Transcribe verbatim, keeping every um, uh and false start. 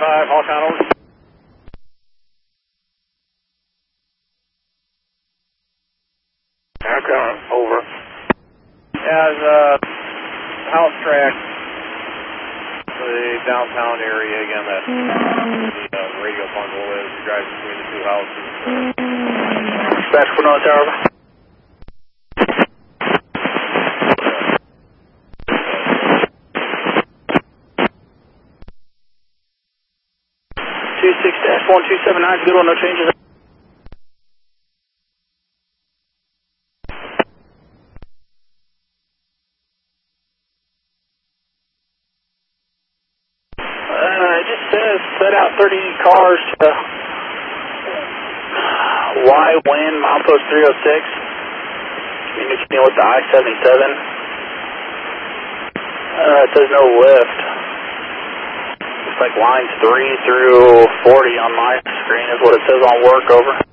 five, Hawk on over. Okay, over. As uh, house track, the downtown area again, that the uh, radio bundle is. You drive between the two houses. Dispatch for North Tower. two six dash one two seven nine, good one, no changes. Uh, it just says set out thirty cars to Y wind, milepost three oh six. Communicating with the I seventy-seven. Uh, it says no lift. Looks like lines three through forty on my screen is what it says on work, over.